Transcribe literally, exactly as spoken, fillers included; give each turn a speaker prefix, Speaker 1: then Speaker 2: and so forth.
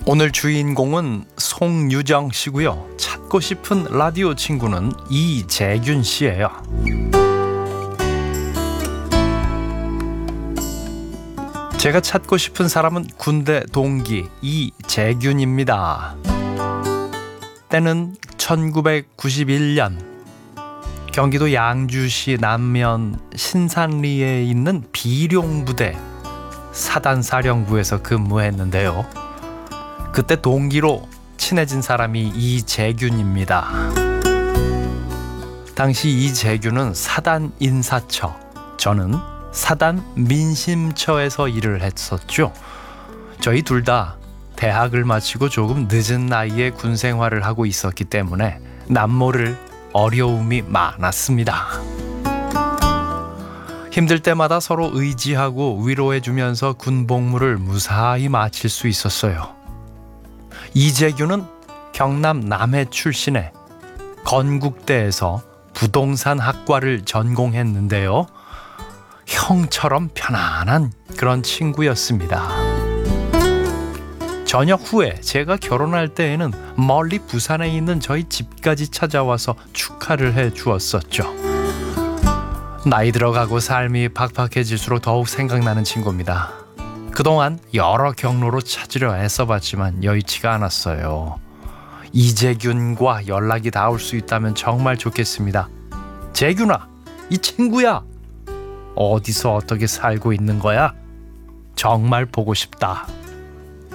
Speaker 1: 오늘 주인공은 송유정 씨고요. 찾고 싶은 라디오 친구는 이재균 씨예요. 제가 찾고 싶은 사람은 군대 동기 이재균입니다. 때는 천구백구십일 년 경기도 양주시 남면 신산리에 있는 비룡부대 사단사령부에서 근무했는데요. 그때 동기로 친해진 사람이 이재균입니다. 당시 이재균은 사단 인사처, 저는 사단 민심처에서 일을 했었죠. 저희 둘 다 대학을 마치고 조금 늦은 나이에 군 생활을 하고 있었기 때문에 남모를 어려움이 많았습니다. 힘들 때마다 서로 의지하고 위로해주면서 군 복무를 무사히 마칠 수 있었어요. 이재균은 경남 남해 출신의 건국대에서 부동산 학과를 전공했는데요. 형처럼 편안한 그런 친구였습니다. 저녁 후에 제가 결혼할 때에는 멀리 부산에 있는 저희 집까지 찾아와서 축하를 해 주었었죠. 나이 들어가고 삶이 팍팍해질수록 더욱 생각나는 친구입니다. 그동안 여러 경로로 찾으려 애써봤지만 여의치가 않았어요. 이재균과 연락이 닿을 수 있다면 정말 좋겠습니다. 재균아, 이 친구야. 어디서 어떻게 살고 있는 거야? 정말 보고 싶다.